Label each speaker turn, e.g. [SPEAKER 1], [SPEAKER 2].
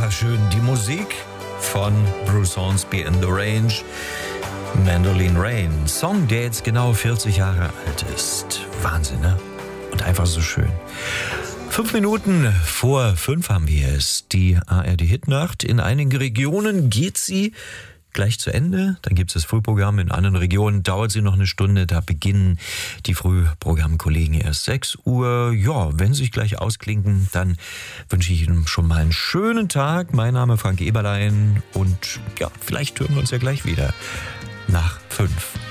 [SPEAKER 1] war schön. Die Musik von Bruce Hornsby in The Range, Mandolin Rain. Song, der jetzt genau 40 Jahre alt ist. Wahnsinn, ne? Und einfach so schön. 5 Minuten vor 5 haben wir es. Die ARD-Hitnacht. In einigen Regionen geht sie gleich zu Ende. Dann gibt es das Frühprogramm. In anderen Regionen dauert sie noch eine Stunde. Da beginnen die Frühprogrammkollegen erst 6 Uhr. Ja, wenn sie sich gleich ausklinken, dann wünsche ich Ihnen schon mal einen schönen Tag. Mein Name ist Frank Eberlein und ja, vielleicht hören wir uns ja gleich wieder nach 5.